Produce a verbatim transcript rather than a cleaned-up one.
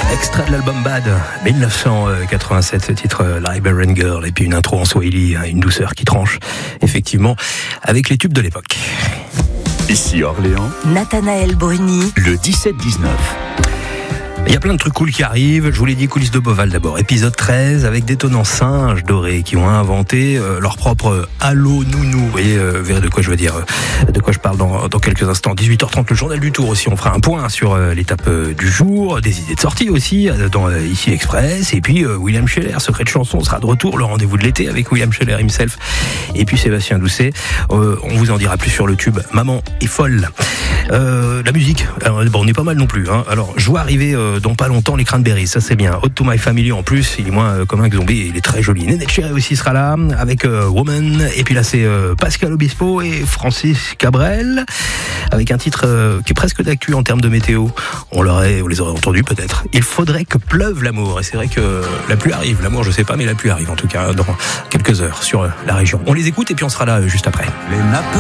Extrait de l'album Bad, dix-neuf cent quatre-vingt-sept, ce titre Liberian Girl, et puis une intro en swahili, une douceur qui tranche, effectivement, avec les tubes de l'époque. Ici Orléans, Nathanaël Bruni, le dix-sept dix-neuf. Il y a plein de trucs cool qui arrivent. Je vous l'ai dit, coulisses de Beauval d'abord. Épisode treize, avec d'étonnants singes dorés qui ont inventé euh, leur propre Allo Nounou. Vous voyez, euh, verrez de quoi je veux dire, euh, de quoi je parle dans, dans quelques instants. dix-huit heures trente, le journal du Tour aussi. On fera un point sur euh, l'étape euh, du jour, des idées de sortie aussi, euh, dans euh, Ici Express. Et puis, euh, William Scheller, Secret de chanson, sera de retour. Le rendez-vous de l'été avec William Scheller himself. Et puis Sébastien Doucet. Euh, on vous en dira plus sur le tube Maman est folle. Euh, la musique, alors, bon, on est pas mal non plus. Hein. Alors, je vois arriver euh, dans pas longtemps les Cranberries, ça c'est bien. Hot to My Family en plus, il est moins euh, commun que Zombie, il est très joli. Néné Cherry aussi sera là avec euh, Woman, et puis là c'est euh, Pascal Obispo et Francis Cabrel avec un titre euh, qui est presque d'actu en termes de météo. On l'aurait, on les aurait entendus peut-être. Il faudrait que pleuve l'amour, et c'est vrai que la pluie arrive. L'amour, je sais pas, mais la pluie arrive en tout cas dans quelques heures sur euh, la région. On les écoute et puis on sera là euh, juste après. Les nappes